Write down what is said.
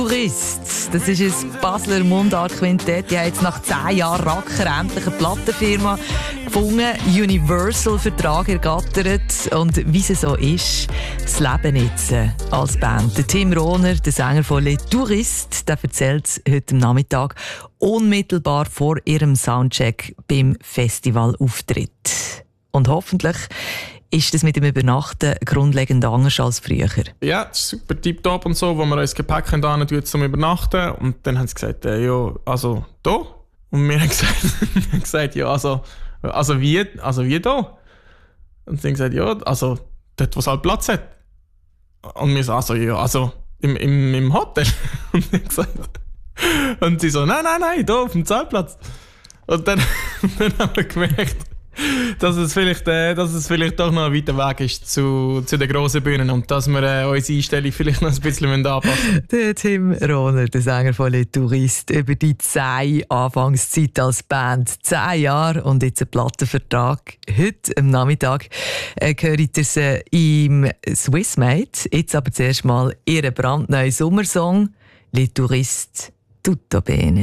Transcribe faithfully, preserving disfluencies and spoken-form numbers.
Tourist, das ist ein Basler Mundart-Quintett. Die haben jetzt nach zehn Jahren Racker endlich eine Plattenfirma gefunden, Universal-Vertrag ergattert. Und wie es so ist, das Leben jetzt als Band. Der Tim Rohner, der Sänger von Les Touristes, der erzählt es heute Nachmittag unmittelbar vor ihrem Soundcheck beim Festivalauftritt. Und hoffentlich ist das mit dem Übernachten grundlegend anders als früher? Ja, es ist super tipptopp und so, wo wir uns Gepäck haben zum Übernachten. Und dann haben sie gesagt, äh, ja, also da. Und wir haben gesagt, wir haben gesagt ja, also, also wie, also wie da? Und sie haben gesagt, ja, also dort, wo es halt Platz hat. Und wir so, also ja, also im, im, im Hotel. Und, ich gesagt, und sie so, nein, nein, nein, da auf dem Zeltplatz. Und dann, dann haben wir gemerkt, dass es vielleicht, äh, dass es vielleicht doch noch ein weiter Weg ist zu, zu den grossen Bühnen und dass wir äh, unsere Einstellung vielleicht noch ein bisschen anpassen müssen. Der Tim Rohner, der Sänger von Les Touristes, über die zehn Anfangszeit als Band. Zehn Jahre und jetzt ein Plattenvertrag. Heute am Nachmittag äh, hört ihr sie im Swissmade. Jetzt aber zuerst mal ihren brandneuen Sommersong «Les Touristes, tutto bene».